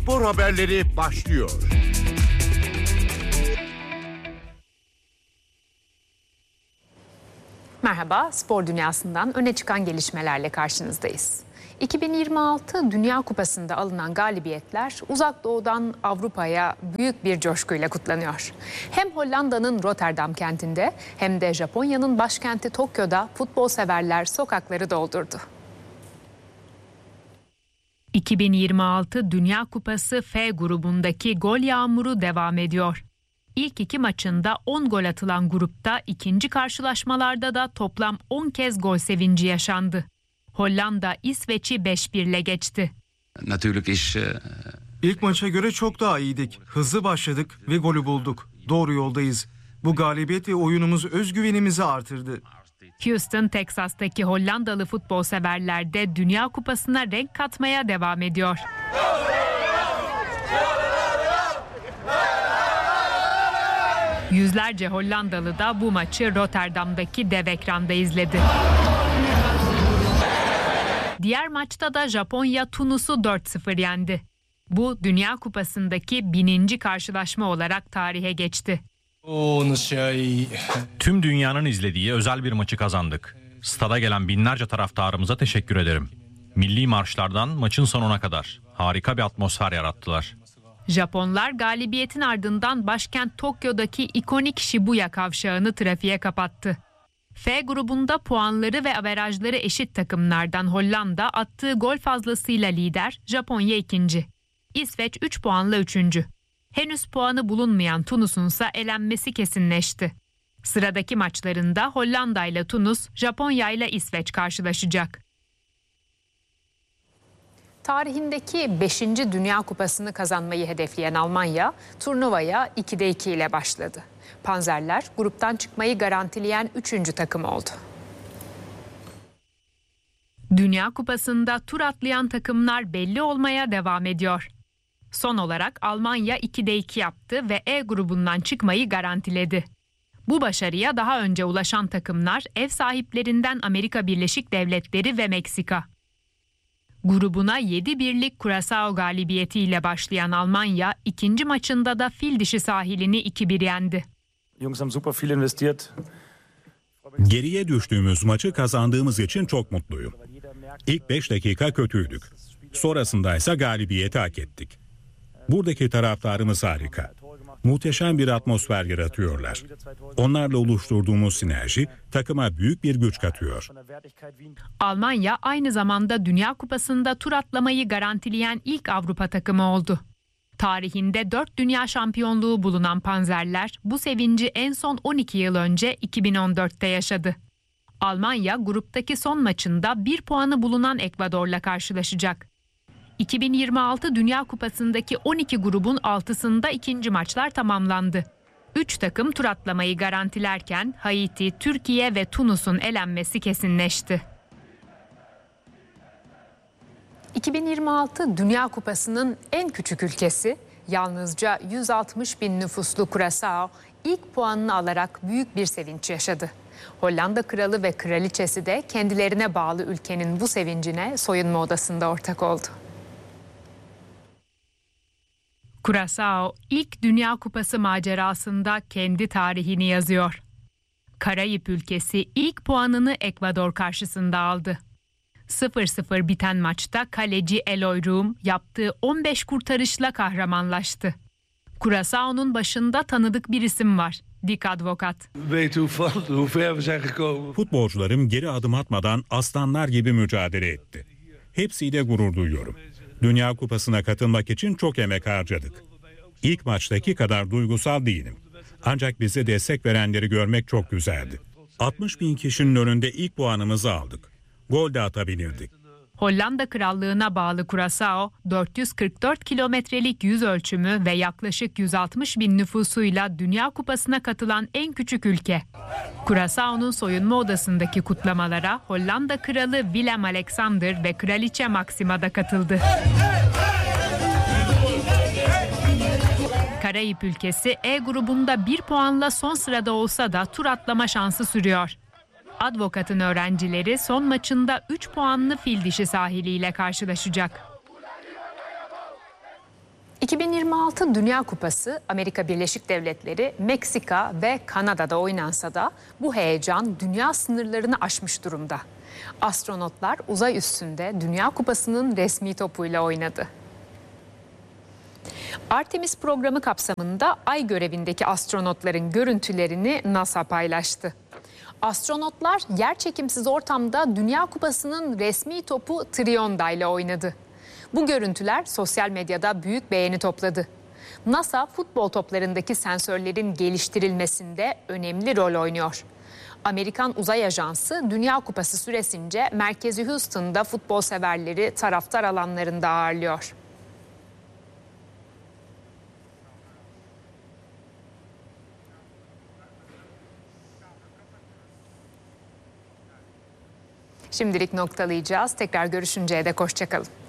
spor haberleri başlıyor. Merhaba, spor dünyasından öne çıkan gelişmelerle karşınızdayız. 2026 Dünya Kupası'nda alınan galibiyetler Uzak Doğu'dan Avrupa'ya büyük bir coşkuyla kutlanıyor. Hem Hollanda'nın Rotterdam kentinde hem de Japonya'nın başkenti Tokyo'da futbol severler sokakları doldurdu. 2026 Dünya Kupası F grubundaki gol yağmuru devam ediyor. İlk iki maçında 10 gol atılan grupta ikinci karşılaşmalarda da toplam 10 kez gol sevinci yaşandı. Hollanda İsveç'i 5-1 ile geçti. İlk maça göre çok daha iyiydik. Hızlı başladık ve golü bulduk. Doğru yoldayız. Bu galibiyet ve oyunumuz özgüvenimizi artırdı. Houston, Teksas'taki Hollandalı futbol severler de Dünya Kupası'na renk katmaya devam ediyor. Yüzlerce Hollandalı da bu maçı Rotterdam'daki dev ekranda izledi. Diğer maçta da Japonya Tunus'u 4-0 yendi. Bu Dünya Kupası'ndaki 1000. karşılaşma olarak tarihe geçti. Tüm dünyanın izlediği özel bir maçı kazandık. Stada gelen binlerce taraftarımıza teşekkür ederim. Milli marşlardan maçın sonuna kadar harika bir atmosfer yarattılar. Japonlar galibiyetin ardından başkent Tokyo'daki ikonik Shibuya kavşağını trafiğe kapattı. F grubunda puanları ve averajları eşit takımlardan Hollanda attığı gol fazlasıyla lider, Japonya ikinci. İsveç 3 puanla üçüncü. Henüz puanı bulunmayan Tunus'un ise elenmesi kesinleşti. Sıradaki maçlarında Hollanda ile Tunus, Japonya ile İsveç karşılaşacak. Tarihindeki 5. Dünya Kupası'nı kazanmayı hedefleyen Almanya, turnuvaya 2'de 2 ile başladı. Panzerler gruptan çıkmayı garantileyen 3. takım oldu. Dünya Kupası'nda tur atlayan takımlar belli olmaya devam ediyor. Son olarak Almanya 2'de 2 yaptı ve E grubundan çıkmayı garantiledi. Bu başarıya daha önce ulaşan takımlar ev sahiplerinden Amerika Birleşik Devletleri ve Meksika. Grubuna 7-1'lik Curaçao galibiyetiyle başlayan Almanya, ikinci maçında da fil dişi sahilini 2-1 yendi. Geriye düştüğümüz maçı kazandığımız için çok mutluyum. İlk 5 dakika kötüydük. Sonrasında ise galibiyeti hak ettik. Buradaki taraftarımız harika. Muhteşem bir atmosfer yaratıyorlar. Onlarla oluşturduğumuz sinerji takıma büyük bir güç katıyor. Almanya aynı zamanda Dünya Kupası'nda tur atlamayı garantileyen ilk Avrupa takımı oldu. Tarihinde 4 dünya şampiyonluğu bulunan Panzerler bu sevinci en son 12 yıl önce 2014'te yaşadı. Almanya gruptaki son maçında 1 puanı bulunan Ekvador'la karşılaşacak. 2026 Dünya Kupası'ndaki 12 grubun 6'sında ikinci maçlar tamamlandı. 3 takım tur atlamayı garantilerken Haiti, Türkiye ve Tunus'un elenmesi kesinleşti. 2026 Dünya Kupası'nın en küçük ülkesi, yalnızca 160 bin nüfuslu Curaçao ilk puanını alarak büyük bir sevinç yaşadı. Hollanda kralı ve kraliçesi de kendilerine bağlı ülkenin bu sevincine soyunma odasında ortak oldu. Curaçao ilk Dünya Kupası macerasında kendi tarihini yazıyor. Karayip ülkesi ilk puanını Ekvador karşısında aldı. 0-0 biten maçta kaleci Eloy Rum yaptığı 15 kurtarışla kahramanlaştı. Curaçao'nun başında tanıdık bir isim var. Dick Advocaat. Futbolcularım geri adım atmadan aslanlar gibi mücadele etti. Hepsiyle gurur duyuyorum. Dünya Kupası'na katılmak için çok emek harcadık. İlk maçtaki kadar duygusal değilim. Ancak bize destek verenleri görmek çok güzeldi. 60 bin kişinin önünde ilk puanımızı aldık. Gol de atabilirdik. Hollanda Krallığı'na bağlı Curaçao, 444 kilometrelik yüz ölçümü ve yaklaşık 160 bin nüfusuyla Dünya Kupası'na katılan en küçük ülke. Curaçao'nun soyunma odasındaki kutlamalara Hollanda Kralı Willem-Alexander ve Kraliçe Maxima da katıldı. Karayip ülkesi E grubunda 1 puanla son sırada olsa da tur atlama şansı sürüyor. Advocaat'ın öğrencileri son maçında 3 puanlı fil dişi sahiliyle karşılaşacak. 2026 Dünya Kupası Amerika Birleşik Devletleri, Meksika ve Kanada'da oynansa da bu heyecan dünya sınırlarını aşmış durumda. Astronotlar uzay üstünde Dünya Kupası'nın resmi topuyla oynadı. Artemis programı kapsamında Ay görevindeki astronotların görüntülerini NASA paylaştı. Astronotlar yerçekimsiz ortamda Dünya Kupası'nın resmi topu Trionda ile oynadı. Bu görüntüler sosyal medyada büyük beğeni topladı. NASA futbol toplarındaki sensörlerin geliştirilmesinde önemli rol oynuyor. Amerikan Uzay Ajansı Dünya Kupası süresince merkezi Houston'da futbol severleri taraftar alanlarında ağırlıyor. Şimdilik noktalayacağız. Tekrar görüşünceye dek hoşça kalın.